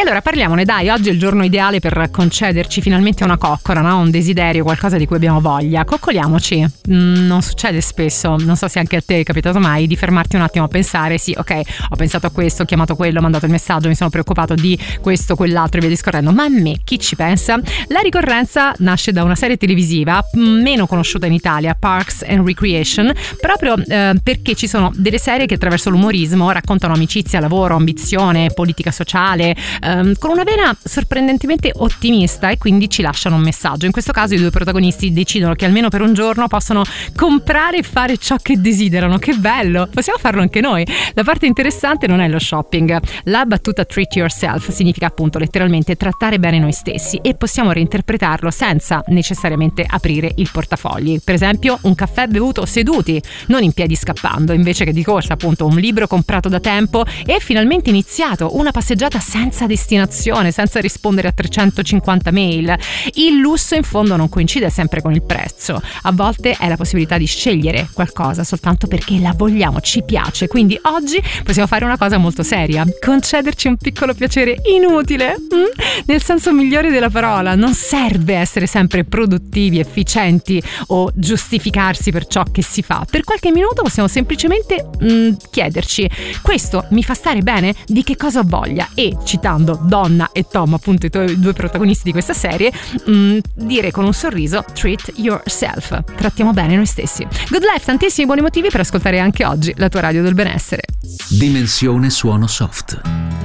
allora parliamone, dai, oggi è il giorno ideale per concederci finalmente una coccola, no? Un desiderio, qualcosa di cui abbiamo voglia. Coccoliamoci. Non succede spesso, non so se anche a te è capitato mai di fermarti un attimo a pensare, sì, ok, ho pensato a questo, ho chiamato quello, ho mandato il messaggio, mi sono preoccupato di questo, quell'altro e via discorrendo, ma a me chi ci pensa? La ricorrenza nasce da una serie televisiva meno conosciuta in Italia, Parks and Recreation, proprio perché ci sono delle serie che attraverso l'umorismo raccontano amicizia, lavoro, ambizione, politica sociale, con una vena sorprendentemente ottimista, e quindi ci lasciano un messaggio. In questo caso i due protagonisti decidono che almeno per un giorno possono comprare e fare ciò che desiderano. Che bello, possiamo farlo anche noi. La parte interessante non è lo shopping. La battuta treat yourself significa appunto letteralmente trattare bene noi stessi, e possiamo reinterpretarlo senza necessariamente aprire il portafogli. Per esempio, un caffè bevuto seduti, non in piedi scappando, invece che di corsa, appunto un libro comprato da tempo e finalmente iniziato, una passeggiata senza destinazione, senza rispondere a 350 mail. Il lusso in fondo non coincide sempre con il prezzo, a volte è la possibilità di scegliere qualcosa soltanto perché la vogliamo, ci piace. Quindi oggi possiamo fare una cosa molto seria, concederci un piccolo piacere inutile, nel senso migliore della parola. Non serve essere sempre produttivi, efficienti o giustificarsi per ciò che si fa. Per qualche minuto possiamo semplicemente chiederci: questo mi fa stare bene? Di che cosa ho voglia? E citando Donna e Tom, appunto i due protagonisti di questa serie, dire con un sorriso treat yourself, trattiamo bene noi stessi. Good Life, tantissimi buoni motivi per ascoltare anche oggi la tua radio del benessere. Dimensione suono soft.